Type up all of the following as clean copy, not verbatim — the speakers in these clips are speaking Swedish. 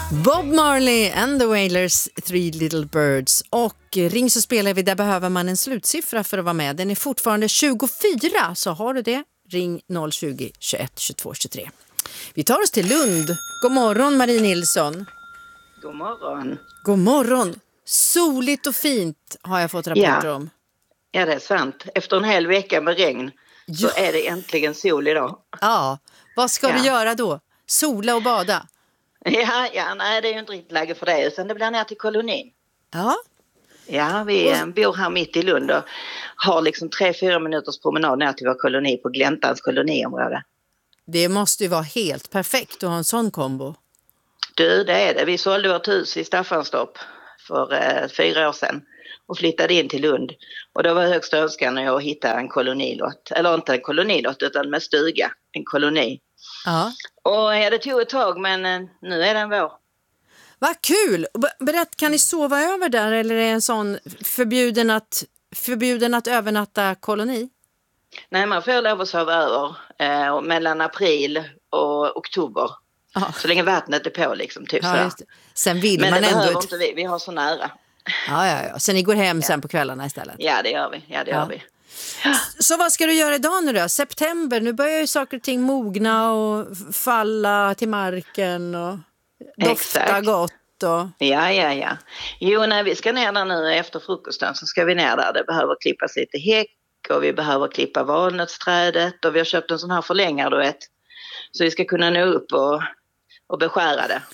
Bob Marley and the Wailers, Three Little Birds. Och ring så spelar vi, där behöver man en slutsiffra för att vara med. Den är fortfarande 24, så har du det, ring 020 21 22 23. Vi tar oss till Lund. God morgon Marie Nilsson. God morgon. God morgon. Soligt och fint har jag fått rapporter om. Ja, det är sant. Efter en hel vecka med regn så är det äntligen sol idag. Ja, vad ska du göra då? Sola och bada? Nej, det är ju inte riktigt läge för det, utan det blir ner till kolonin. Ja. Ja, vi bor här mitt i Lund och har liksom 3-4 minuters promenad ner till vår koloni på Gläntans koloniområde. Det måste ju vara helt perfekt att ha en sån kombo. Du, det är det. Vi sålde vårt hus i Staffanstorp för 4 år sedan och flyttade in till Lund. Och då var högsta önskan att hitta en kolonilott. Eller inte en kolonilott utan med stuga, en koloni. Ja. Och det tog ett tag, men nu är den vår. Vad kul! Berätt, kan ni sova över där eller är det en sån förbjuden att övernatta koloni? Nej, man får lov att sova över mellan april och oktober. Ja. Så länge vattnet är på liksom, typ Ja, sådär. Sen vill Men man det ändå behöver inte vi har så nära. Ja. Sen ni går hem sen på kvällarna istället. Ja, det gör vi. Gör vi. Så vad ska du göra idag nu då? September, nu börjar ju saker och ting mogna och falla till marken och dofta gott. Ja. Jo, när vi ska ner där nu efter frukosten så ska vi ner där. Det behöver klippas lite häck och vi behöver klippa valnötsträdet och vi har köpt en sån här förlängare, du vet. Så vi ska kunna nå upp och beskära det.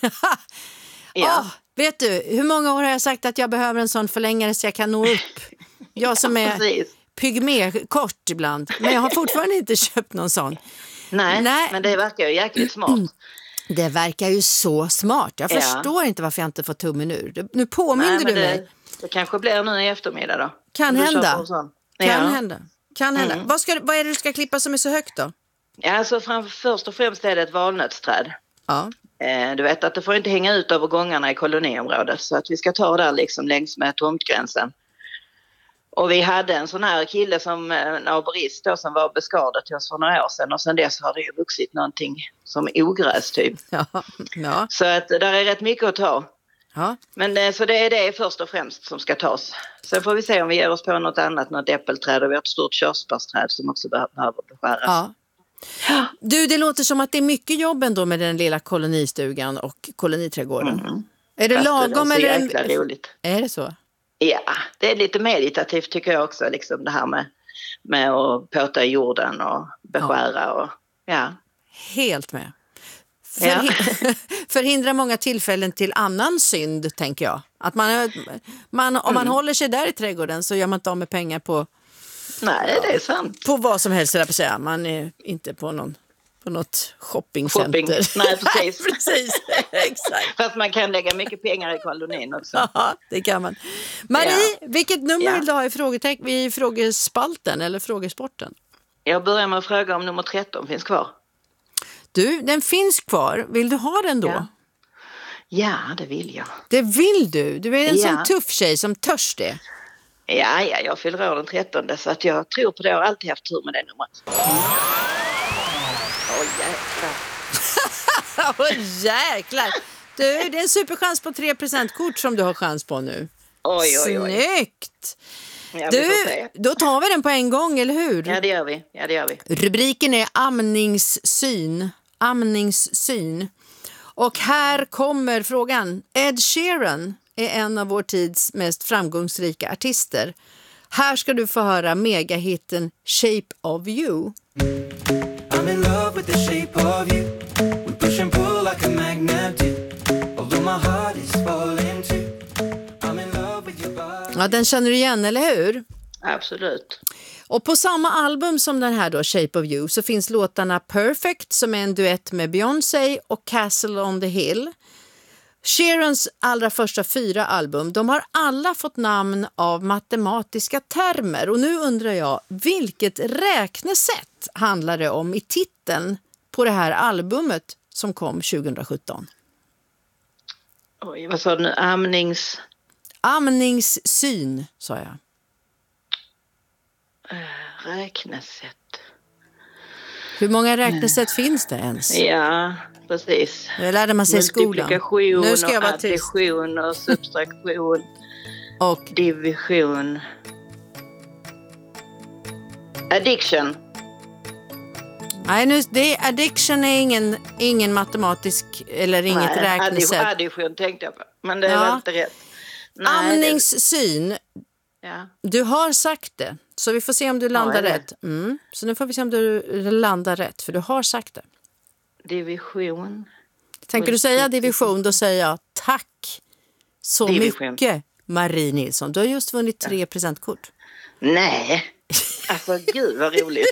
Ja. Vet du, hur många år har jag sagt att jag behöver en sån förlängare så jag kan nå upp? Jag som är pygmé-kort ibland, men jag har fortfarande inte köpt någon sån. Nej, men det verkar ju jäkligt smart. Det verkar ju så smart. Jag förstår inte varför jag inte får tummen ur. Nu påminner du mig. Det kanske blir nu i eftermiddag då. Kan hända. Kan hända. Vad är det du ska klippa som är så högt då? Ja, alltså först och främst är det ett valnötsträd. Ja. Du vet att det får inte hänga ut över gångarna i koloniområdet, så att vi ska ta där liksom längs med tomtgränsen. Och vi hade en sån här kille som en arborist då, som var beskadad till oss för några år sedan och sen dess har det ju vuxit någonting som ogräs typ. Ja. Så att där är rätt mycket att ta. Ja. Men så det är det först och främst som ska tas. Sen får vi se om vi ger oss på något annat, något äppelträd, och vi har ett stort körsbärsträd som också behöver beskäras. Ja. Du, det låter som att det är mycket jobb ändå med den lilla kolonistugan och koloniträdgården. Är det lagom det är eller? jäkla roligt. Är det så? Ja, det är lite meditativt tycker jag också, liksom det här med att påta i jorden och beskära och Helt med. Förhindra många tillfällen till annan synd, tänker jag. Att om man håller sig där i trädgården så gör man inte av med pengar på. Nej, det är sant. På vad som helst, där på säga. Man är inte på något shoppingcenter. Nej, precis. Precis, exakt. Fast man kan lägga mycket pengar i kolonin också. Ja, det kan man. Marie, vilket nummer vill du ha i frågespalten eller frågesporten? Jag börjar med att fråga om nummer 13 finns kvar. Du, den finns kvar. Vill du ha den då? Ja, det vill jag. Det vill du? Du är en sån tuff tjej som törs det. Ja, jag fyller år den 13, så att jag tror på det. Jag har alltid haft tur med det numret. Jäklar. Du, det är en superchans på 3%-kort som du har chans på nu. Oj. Snyggt. Du, då tar vi den på en gång, eller hur? Ja, det gör vi. Rubriken är amningssyn. Och här kommer frågan. Ed Sheeran är en av vår tids mest framgångsrika artister. Här ska du få höra megahitten Shape of You. I'm in love with the shape of you. We push and pull like a magnet do. Although my heart is falling too. I'm in love with your body. Ja, den känner du igen, eller hur? Absolut. Och på samma album som den här då, Shape of You, så finns låtarna Perfect som är en duett med Beyoncé och Castle on the Hill. Sheerans allra första 4 album, de har alla fått namn av matematiska termer. Och nu undrar jag, vilket räknesätt handlar det om i titeln på det här albumet som kom 2017? Oj, vad sa du nu? Amningssyn, sa jag. Räknesätt. Hur många räknesätt finns det ens? Ja, precis. Det lärde man sig i skolan. Multiplikation Nu ska jag och vara tyst. addition och subtraktion. Och Division. Addiction. nej, nu, addiction är ingen matematisk eller inget räknesätt. Addition tänkte jag på. Men det är väl inte rätt. Nej, Amningssyn. ja. Du har sagt det. Så vi får se om du landar det? rätt. Så nu får vi se om du landar rätt. För du har sagt det. Division. Tänker du säga division, då säger jag tack så Division. mycket, Marie Nilsson. Du har just vunnit 3 presentkort. Nej. Alltså gud vad roligt.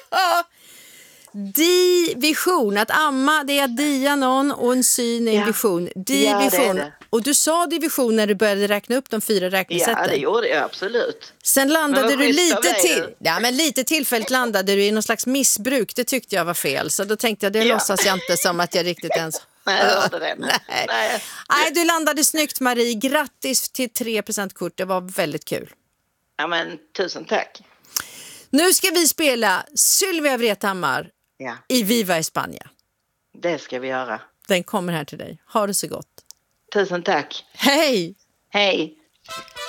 Division, att amma det är att dia någon och en syn är en vision. Division. Ja, det är det. Och du sa division när du började räkna upp de 4 räknesätten. Ja, det gjorde jag absolut. Sen landade Men vad du schysst lite av dig, till. du. Ja, men lite tillfälligt landade du i någon slags missbruk. Det tyckte jag var fel. Så då tänkte jag, det låtsas jag inte som att jag riktigt ens... Nej, jag hörde det. Nej. Nej, du landade snyggt, Marie. Grattis till 3 presentkort. Det var väldigt kul. Ja, men tusen tack. Nu ska vi spela Sylvia Vrethammar Ja, i Viva España. det ska vi göra. Den kommer här till dig. Ha det så gott. Tusen tack. Hej! Hej.